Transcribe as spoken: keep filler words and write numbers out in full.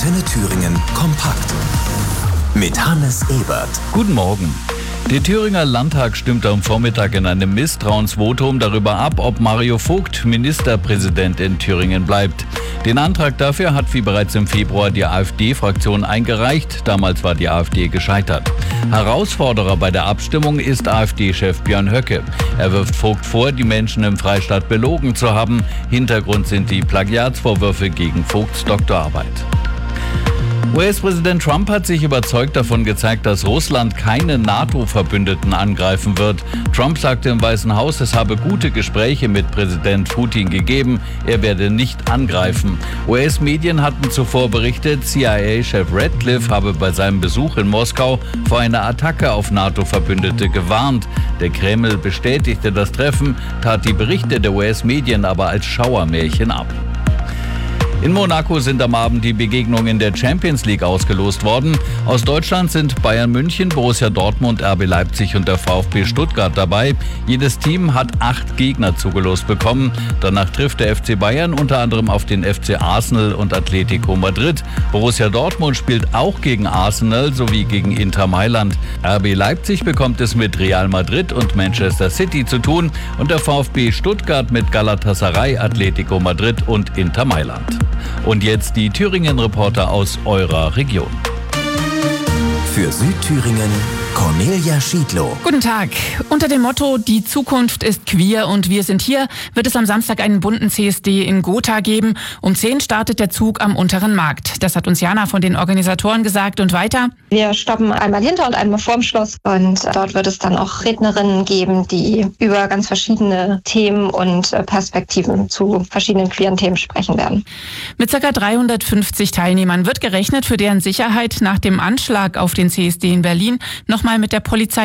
Antenne Thüringen kompakt. Mit Hannes Ebert. Guten Morgen. Der Thüringer Landtag stimmte am Vormittag in einem Misstrauensvotum darüber ab, ob Mario Vogt Ministerpräsident in Thüringen bleibt. Den Antrag dafür hat wie bereits im Februar die AfD-Fraktion eingereicht. Damals war die AfD gescheitert. Herausforderer bei der Abstimmung ist AfD-Chef Björn Höcke. Er wirft Vogt vor, die Menschen im Freistaat belogen zu haben. Hintergrund sind die Plagiatsvorwürfe gegen Vogts Doktorarbeit. U S-Präsident Trump hat sich überzeugt davon gezeigt, dass Russland keine NATO-Verbündeten angreifen wird. Trump sagte im Weißen Haus, es habe gute Gespräche mit Präsident Putin gegeben, er werde nicht angreifen. U S-Medien hatten zuvor berichtet, C I A-Chef Radcliffe habe bei seinem Besuch in Moskau vor einer Attacke auf NATO-Verbündete gewarnt. Der Kreml bestätigte das Treffen, tat die Berichte der U S-Medien aber als Schauermärchen ab. In Monaco sind am Abend die Begegnungen in der Champions League ausgelost worden. Aus Deutschland sind Bayern München, Borussia Dortmund, R B Leipzig und der VfB Stuttgart dabei. Jedes Team hat acht Gegner zugelost bekommen. Danach trifft der F C Bayern unter anderem auf den F C Arsenal und Atletico Madrid. Borussia Dortmund spielt auch gegen Arsenal sowie gegen Inter Mailand. R B Leipzig bekommt es mit Real Madrid und Manchester City zu tun und der VfB Stuttgart mit Galatasaray, Atletico Madrid und Inter Mailand. Und jetzt die Thüringen-Reporter aus eurer Region. Für Südthüringen Cornelia Schiedlow. Guten Tag. Unter dem Motto "Die Zukunft ist queer und wir sind hier" wird es am Samstag einen bunten C S D in Gotha geben. Um zehn startet der Zug am Unteren Markt. Das hat uns Jana von den Organisatoren gesagt. Und weiter? Wir stoppen einmal hinter und einmal vorm Schloss. Und dort wird es dann auch Rednerinnen geben, die über ganz verschiedene Themen und Perspektiven zu verschiedenen queeren Themen sprechen werden. Mit ca. dreihundertfünfzig Teilnehmern wird gerechnet, für deren Sicherheit nach dem Anschlag auf den C S D in Berlin nochmal mit der Polizei